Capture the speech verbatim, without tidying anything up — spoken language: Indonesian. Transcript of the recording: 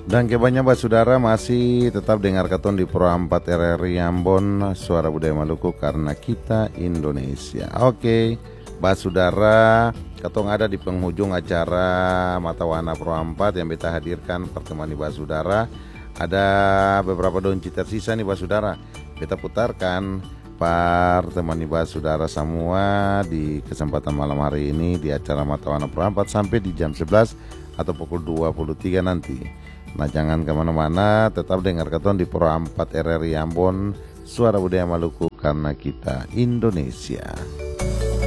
Dan kebanyakan bah saudara masih tetap dengar keton di Pro empat R R I Ambon, Suara Budaya Maluku karena kita Indonesia. Oke, bah saudara, ketong ada di penghujung acara Mata Wana Pro empat yang beta hadirkan pertemuan bah saudara. Ada beberapa donci tersisa nih bah saudara. Beta putarkan pertemuan bah saudara semua di kesempatan malam hari ini di acara Mata Wana Pro empat sampai di jam sebelas atau pukul dua puluh tiga nanti. Nah jangan kemana-mana, tetap dengar keton di Pro empat R R I Ambon, Suara Budaya Maluku karena kita Indonesia.